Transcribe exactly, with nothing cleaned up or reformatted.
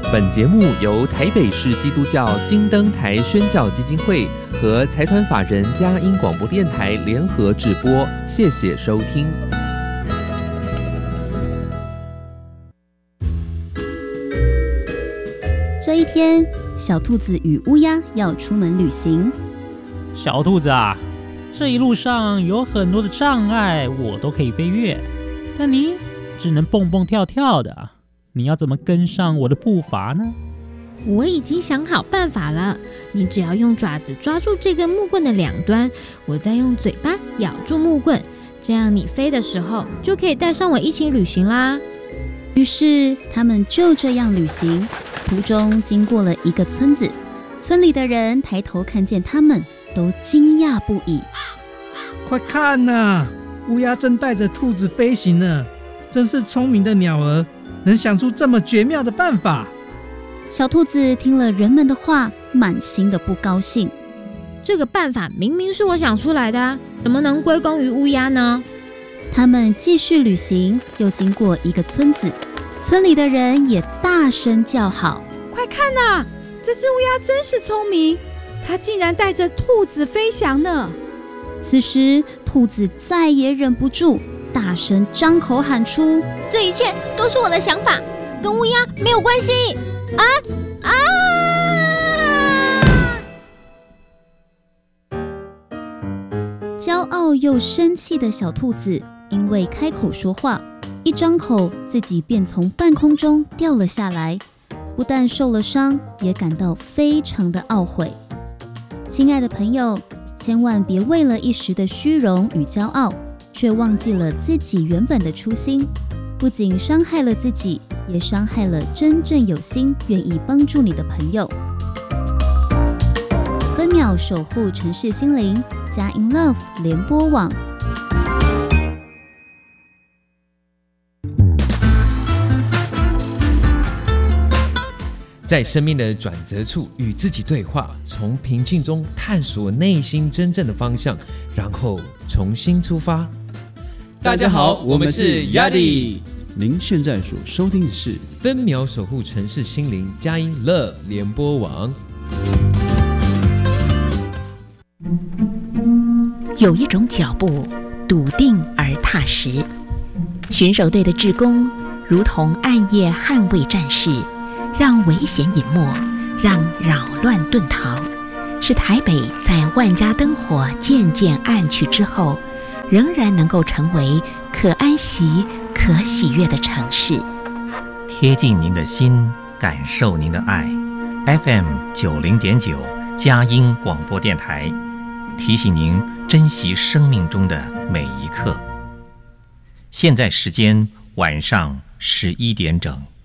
本节目由台北市基督教金灯台宣教基金会和财团法人佳音广播电台联合制播，谢谢收听。 这一天，小兔子与乌鸦要出门旅行。 小兔子啊，这一路上有很多的障碍，我都可以飞越，但你只能蹦蹦跳跳的，你要怎么跟上我的步伐呢？ 我已经想好办法了，你只要用爪子抓住这根木棍的两端，我再用嘴巴咬住木棍，这样你飞的时候就可以带上我一起旅行啦。 于是他们就这样旅行，途中经过了一个村子，村里的人抬头看见他们，都惊讶不已。 快看啊，乌鸦正带着兔子飞行呢，真是聪明的鸟儿，能想出这么绝妙的办法。 小兔子听了人们的话，满心的不高兴。 这个办法明明是我想出来的啊，怎么能归功于乌鸦呢？ 他们继续旅行，又经过一个村子，村里的人也大声叫好： 快看啊，这只乌鸦真是聪明，它竟然带着兔子飞翔呢。 此时兔子再也忍不住，大声张口喊出： 这一切都是我的想法，跟乌鸦没有关系啊啊！ 骄傲又生气的小兔子因为开口说话，一张口自己便从半空中掉了下来，不但受了伤，也感到非常的懊悔。亲爱的朋友，千万别为了一时的虚荣与骄傲，却忘记了自己原本的初心，不仅伤害了自己，也伤害了真正有心愿意帮助你的朋友。分秒守护城市心灵，佳音 Love 联播网。 在生命的转折处与自己对话，从平静中探索内心真正的方向，然后重新出发。大家好，我们是 Yadi。 您现在所收听的是分秒守护城市心灵佳音 Love 联播网。 有一种脚步笃定而踏实，巡守队的志工如同暗夜捍卫战士，让危险隐没，让扰乱遁逃，使台北在万家灯火渐渐暗去之后，仍然能够成为可安息可喜悦的城市。 贴近您的心，感受您的爱。 F M 九零点九佳音广播电台，提醒您珍惜生命中的每一刻。现在时间晚上十一点整。